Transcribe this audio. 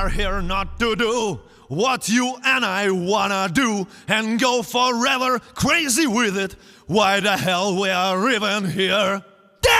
are here not to do what you and I wanna do and go forever crazy with it. Why the hell we are even here?